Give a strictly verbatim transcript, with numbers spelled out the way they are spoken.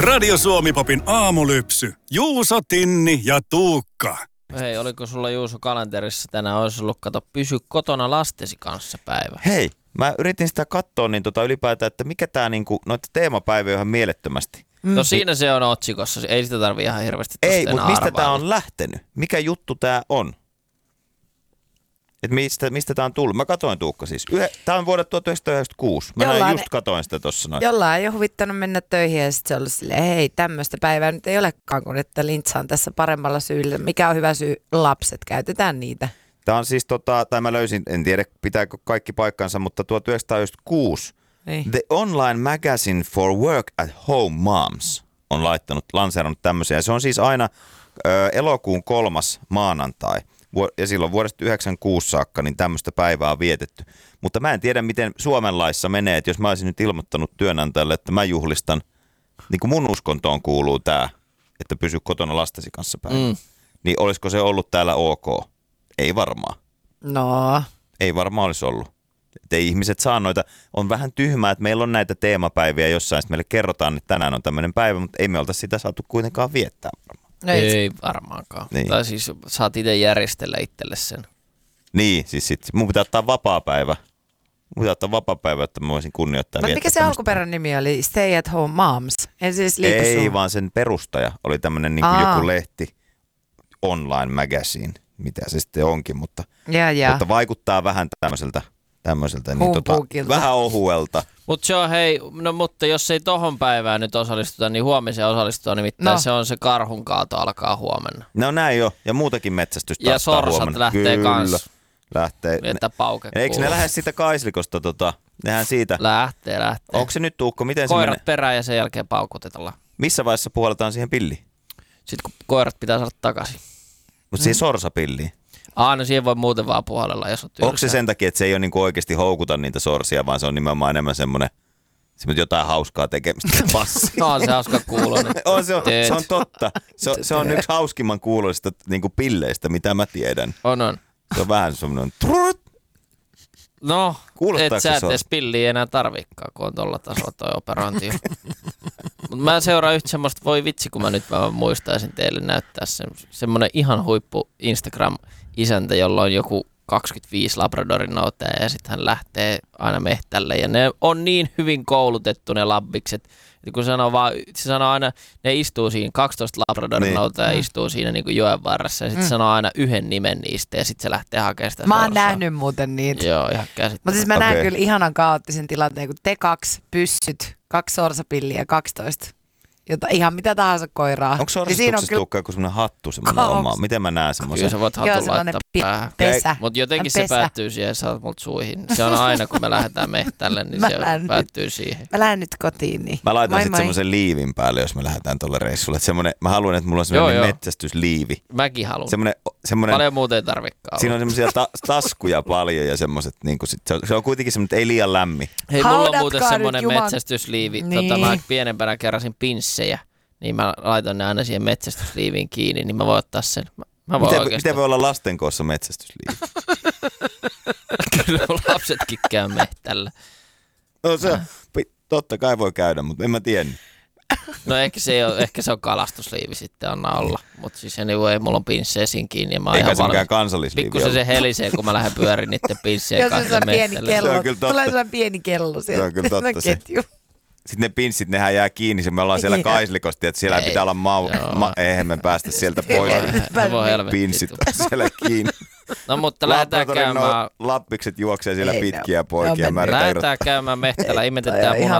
Radio Suomi-popin aamulypsy. Juuso, Tinni ja Tuukka. Hei, oliko sulla Juuso kalenterissa tänään olisi ollut, kato, pysy kotona lastesi kanssa päivä? Hei, mä yritin sitä katsoa niin tota ylipäätään, että mikä tää niinku, noita teemapäiviä on ihan mielettömästi. Mm. No siinä se on otsikossa, ei sitä tarvii ihan hirveästi tosta Ei, mutta mistä arvailla. tää on lähtenyt? Mikä juttu tää on? Et mistä, mistä tää on tullut? Mä katoin, Tuukka, siis. Yhe, tää on vuodet tuhatyhdeksänsataayhdeksänkymmentäkuusi. Mä Jollain- just katoin sitä tossa noin. Jollain ei ole huvittanut mennä töihin ja sitten se on ollut silleen, hei, tämmöistä päivää nyt ei olekaan, kun että lintsaan tässä paremmalla syyllä. Mikä on hyvä syy? Lapset, käytetään niitä. Tää on siis tota, tai mä löysin, en tiedä pitääkö kaikki paikkansa, mutta tuhatyhdeksänsataayhdeksänkymmentäkuusi Niin. The Online Magazine for Work at Home Moms on laittanut, lanseerannut tämmöisiä. Ja se on siis aina ö, elokuun kolmas maanantai. Ja silloin vuodesta yhdeksänkymmentäkuusi saakka niin tämmöistä päivää on vietetty. Mutta mä en tiedä, miten Suomen laissa menee, että jos mä olisin nyt ilmoittanut työnantajalle, että mä juhlistan, niin kuin mun uskontoon kuuluu tää, että pysy kotona lastesi kanssa päivä. Mm. Niin olisiko se ollut täällä ok? Ei varmaan. No, Ei varmaan olisi ollut. Että ei ihmiset saa noita. On vähän tyhmää, että meillä on näitä teemapäiviä jossain. Sitten meille kerrotaan, että tänään on tämmöinen päivä, mutta ei me olta sitä saatu kuitenkaan viettää varmaan. no ei. Ei varmaankaan. Niin. Tai siis saat itse järjestellä itselle sen. Niin, siis sit, mun pitää ottaa vapaapäivä. Mun pitää ottaa vapaapäivä, että mä voisin kunnioittaa. Mutta viettää mikä se tämmöistä- alkuperäinen nimi oli? Stay at home moms. En siis liiku Ei, sun. vaan sen perustaja oli tämmöinen niin kuin Aa. joku lehti, online magazine, mitä se sitten onkin, mutta, Ja, ja. mutta vaikuttaa vähän tämmöiseltä, tämmöiseltä niin tota, Humpuukilta. vähän ohuelta. Mutta se on hei, no mutta jos ei tohon päivään nyt osallistuta, niin huomiseen osallistutaan, nimittäin No. se on se karhun kaato alkaa huomenna. No näin jo, ja muutakin metsästystä Ja starttaa sorsat huomenna. lähtee Kyllä, kans. lähtee. Että pauke Eikö ne kuuluu. lähde siitä Kaislikosta, tota, nehän siitä. Lähtee, lähtee. Onko se nyt, Tuukko, miten se Koirat menee? perään ja sen jälkeen paukutetellaan. Missä vaiheessa puhalletaan siihen pilliin? Sitten kun koirat pitää saada takaisin. Mutta siihen sorsapilliin. Aa, no siihen voi muuten vaan puhallella, jos on tylsää. Onko se sen takia, että se ei ole niinku oikeasti houkuta niitä sorsia, vaan se on nimenomaan enemmän semmoinen, semmoinen jotain hauskaa tekemistä passi? No on se hauska kuulonen. on, se, on, Teet. se on totta. Se on, se on yksi hauskimman kuuloisista niinku pilleistä, mitä mä tiedän. On, on. Se on vähän semmoinen trut. No, Kuulostaako et se sä et sor- edes pilliä enää tarvikaan, kun on tolla tasolla toi operointi. Mutta mä seuraan yhtä semmoista, voi vitsi, kun mä nyt mä muistaisin teille näyttää sen, semmoinen ihan huippu Instagram-isäntä, jolla on joku kaksikymmentäviisi Labradorin noutajaa ja sitten hän lähtee aina mehtälle. Ja ne on niin hyvin koulutettu ne labbikset. Ja kun sanoo vaan, se sanoo aina, ne istuu siinä, kaksitoista Labradorin Niin. noutajaa istuu siinä niin kuin joen varressa ja sitten mm. sanoo aina yhden nimen niistä ja sitten se lähtee hakemaan sitä Mä oon sorsaa. nähnyt muuten niitä. Joo, ihan käsittämätöntä. Mutta siis mä näen Okei. kyllä ihanan kaoottisen tilanteen, kun te kaksi pyssyt, kaksi sorsapilliä, kaksitoista. Jota, ihan mitä tahansa koiraa. Onko Ja siinä on sorsastuksessa kyllä Tuukka joku semmoinen hattu, semmoinen Onks? oma? Miten mä näen Kyllä semmoisen? sä voit Joo, hatun semmoinen laittaa pi- päähän. pesä. Mutta jotenkin se Pesä. päättyy siihen, sä oot multa suihin. Se on aina, kun me lähdetään mehtälle, niin Mä se lähden päättyy siihen. Mä lähden nyt kotiin. Niin. Mä laitan Moi sitten moi. semmoisen liivin päälle, jos me lähdetään tuolle reissulle. Et semmonen, mä haluan, että mulla on Joo, semmoinen joo. metsästysliivi. Mäkin haluan. Semmoinen, semmoinen, Paljon muuta ei tarvikaan. siinä on semmoisia ta- taskuja paljon ja semmoiset, niin sit, se, on, se on kuitenkin semmoinen, että ei liian lämmin. Hei, mulla on Haudatkaa muuten nyt semmoinen Juman- metsästysliivi. Niin. Tota, mä pienempänä keräsin pinssejä, niin mä laitoin ne aina siihen metsästysliiviin kiinni, niin mä voin ottaa sen. Mä, mä voin Miten, oikeastaan. miten voi olla lasten koossa metsästysliivi? Kyllä lapsetkin käy mehtällä. No se, pi- totta kai voi käydä, mutta en mä tiennyt. No ehkä se, ei ole, ehkä se on kalastusliivi sitten, anna olla. Mutta siis anyway, mulla on pinssejä siinä kiinni ja mä oon Eikä ihan se mikään valmis. kansallisliivi Pikkusen se ollut. helisee, kun mä lähden pyörin niiden pinssien Jos se kanssa on pieni mehtälle. kello. Se on kyllä totta. Tulee sellainen pieni kello sieltä. Se on kyllä totta se. Ketju. Sitten ne pinssit, nehän jää kiinni, se me ollaan siellä Niin. Kaislikosti, että siellä Ei. pitää olla mau... Joo. Ma- eihän me päästä sieltä pois. No voi helvetti. Pinssit on siellä kiinni. No mutta lähdetään Labratorin käymään, no, lappikset juoksee siellä Ei, pitkiä ne- poikia. ne on Mä yritän lähdetään irrottaa. käymään mehtällä, Toi imetetään on ihan